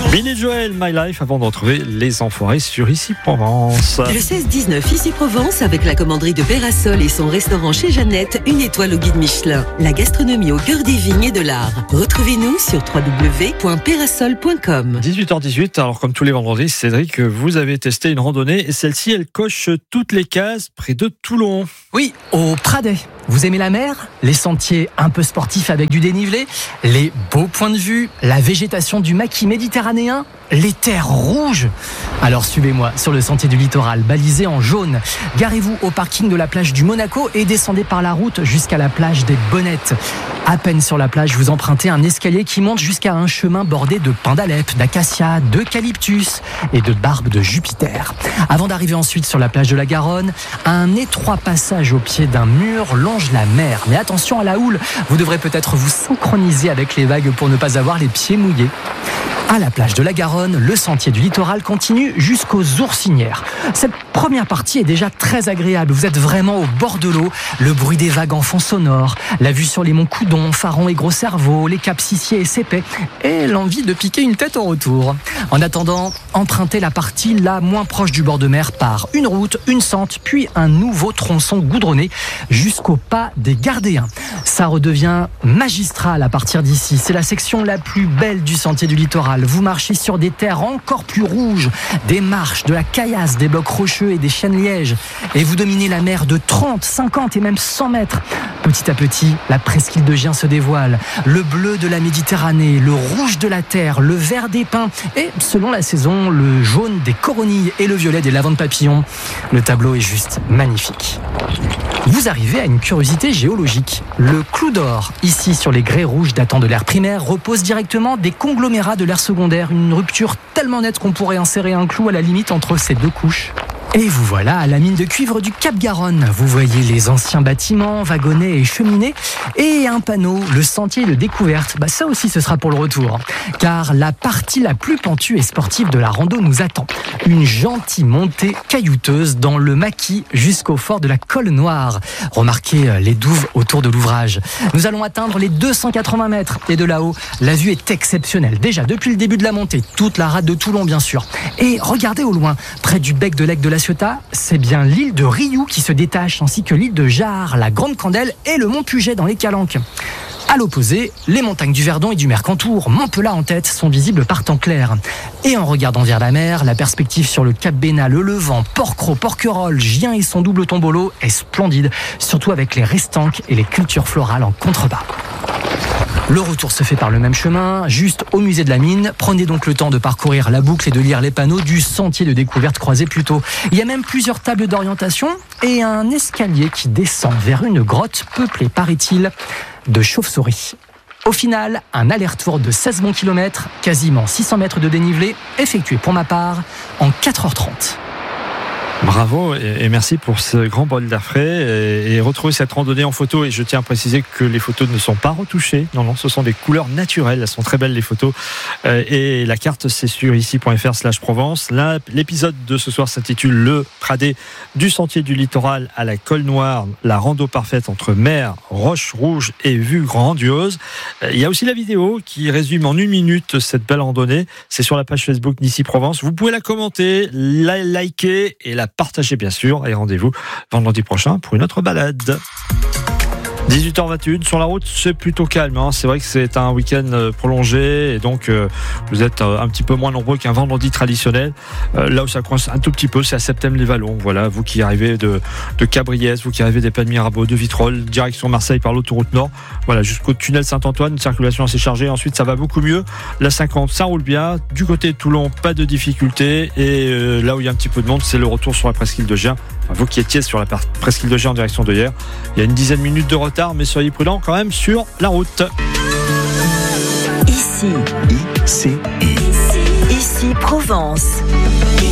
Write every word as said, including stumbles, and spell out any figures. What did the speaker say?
Billy Joel, My Life, avant de retrouver les Enfoirés sur Ici Provence. Le seize dix-neuf Ici Provence avec la commanderie de Pérasol et son restaurant chez Jeannette, une étoile au guide Michelin. La gastronomie au cœur des vignes et de l'art. Retrouvez-nous sur w w w point pérasol point com. dix-huit heures dix-huit, alors comme tous les vendredis, Cédric, vous avez testé une randonnée et celle-ci, elle coche toutes les cases près de Toulon. Oui, au Pradet. Vous aimez la mer, les sentiers un peu sportifs avec du dénivelé, les beaux points de vue, la végétation du maquis méditerranéen, les terres rouges. Alors suivez-moi sur le sentier du littoral balisé en jaune. Garez-vous au parking de la plage du Monaco et descendez par la route jusqu'à la plage des Bonnettes. À peine sur la plage, vous empruntez un escalier qui monte jusqu'à un chemin bordé de pins d'Alep, d'acacia, d'eucalyptus et de barbe de Jupiter. Avant d'arriver ensuite sur la plage de la Garonne, un étroit passage au pied d'un mur longe la mer. Mais attention à la houle, vous devrez peut-être vous synchroniser avec les vagues pour ne pas avoir les pieds mouillés. À la plage de la Garonne, le sentier du littoral continue jusqu'aux Ourcinières. Cette première partie est déjà très agréable. Vous êtes vraiment au bord de l'eau. Le bruit des vagues en fond sonore, la vue sur les monts Coudon, Faron et Gros-Cerveau, les caps Sissier et Sépais, et l'envie de piquer une tête au retour. En attendant, empruntez la partie la moins proche du bord de mer par une route, une sente, puis un nouveau tronçon goudronné jusqu'au pas des Gardéens. Ça redevient magistral à partir d'ici. C'est la section la plus belle du sentier du littoral. Vous marchez sur des terres encore plus rouges, des marches, de la caillasse, des blocs rocheux et des chênes lièges. Et vous dominez la mer de trente, cinquante et même cent mètres. Petit à petit, la presqu'île de Gien se dévoile. Le bleu de la Méditerranée, le rouge de la terre, le vert des pins et, selon la saison, le jaune des coronilles et le violet des lavandes papillons. Le tableau est juste magnifique. Vous arrivez à une curiosité géologique. Le clou d'or, ici sur les grès rouges datant de l'ère primaire, repose directement des conglomérats de l'ère secondaire. Une rupture tellement nette qu'on pourrait insérer un clou à la limite entre ces deux couches. Et vous voilà à la mine de cuivre du Cap Garonne. Vous voyez les anciens bâtiments, wagonnets et cheminées, et un panneau, le sentier de découverte. Bah ça aussi, ce sera pour le retour. Car la partie la plus pentue et sportive de la rando nous attend. Une gentille montée caillouteuse dans le maquis jusqu'au fort de la Colle Noire. Remarquez les douves autour de l'ouvrage. Nous allons atteindre les deux cent quatre-vingts mètres. Et de là-haut, la vue est exceptionnelle. Déjà, depuis le début de la montée, toute la rade de Toulon, bien sûr. Et regardez au loin, près du bec de l'Aigle de la Ciotat, c'est bien l'île de Riou qui se détache, ainsi que l'île de Jarre, la Grande Candelle et le mont Puget dans les Calanques. À l'opposé, les montagnes du Verdon et du Mercantour, Montpelat en tête, sont visibles par temps clair. Et en regardant vers la mer, la perspective sur le Cap Bénat, le Levant, Porquerolles, Porquerolles, Gien et son double tombolo est splendide, surtout avec les restanques et les cultures florales en contrebas. Le retour se fait par le même chemin, juste au musée de la mine. Prenez donc le temps de parcourir la boucle et de lire les panneaux du sentier de découverte croisé plus tôt. Il y a même plusieurs tables d'orientation et un escalier qui descend vers une grotte peuplée, paraît-il, de chauves-souris. Au final, un aller-retour de seize bons kilomètres, quasiment six cents mètres de dénivelé, effectué pour ma part en quatre heures trente. Bravo et merci pour ce grand bol d'air frais et, et retrouver cette randonnée en photo. Et je tiens à préciser que les photos ne sont pas retouchées. Non, non, ce sont des couleurs naturelles. Elles sont très belles, les photos. Euh, et la carte, c'est sur ici.fr slash Provence. Là, l'épisode de ce soir s'intitule Le Pradet, du sentier du littoral à la Colle Noire, la rando parfaite entre mer, roche rouge et vue grandiose. Euh, il y a aussi la vidéo qui résume en une minute cette belle randonnée. C'est sur la page Facebook d'Ici Provence. Vous pouvez la commenter, la liker et la partagez bien sûr et rendez-vous vendredi prochain pour une autre balade. dix-huit heures vingt et une sur la route, c'est plutôt calme, hein. C'est vrai que c'est un week-end prolongé et donc euh, vous êtes euh, un petit peu moins nombreux qu'un vendredi traditionnel. Euh, là où ça coince un tout petit peu, c'est à Septèmes-les-Vallons. Voilà, vous qui arrivez de, de Cabriès, vous qui arrivez des Pas de Mirabeau, de Vitrolles, direction Marseille par l'autoroute Nord. Voilà, jusqu'au tunnel Saint-Antoine, une circulation assez chargée. Ensuite, ça va beaucoup mieux. La cinquante, ça roule bien. Du côté de Toulon, pas de difficultés. Et euh, là où il y a un petit peu de monde, c'est le retour sur la presqu'île de Gien. Enfin, vous qui étiez sur la presqu'île de Gien en direction de hier, il y a une dizaine de minutes de retard, mais soyez prudents quand même sur la route. Ici. Ici. Ici Provence.